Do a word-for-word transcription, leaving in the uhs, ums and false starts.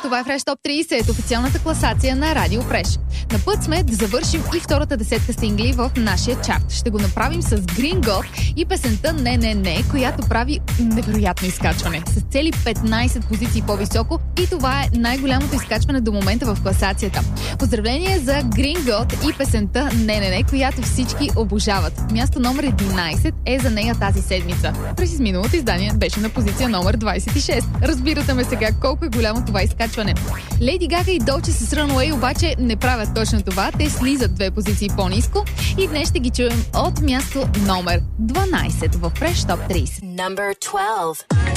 Това е Fresh Top трийсет, официалната класация на Радио Fresh. На път сме да завършим и втората десетка сингли в нашия чарт. Ще го направим с Green God и песента Не, не, не, която прави невероятно изкачване. С цели петнайсет позиции по-високо и това е най-голямото изкачване до момента в класацията. Поздравление за Green God и песента Не, не, не, която всички обожават. Място номер единайсет е за нея тази седмица. През изминалото издание беше на позиция номер двайсет и шест. Разбирате ме сега колко е голямо това изкачване. Леди Гага и Долче с Runaway обаче не правят точно това. Те слизат две позиции по-ниско и днес ще ги чуем от място номер дванайсет в Fresh Top трийсет. Number twelve.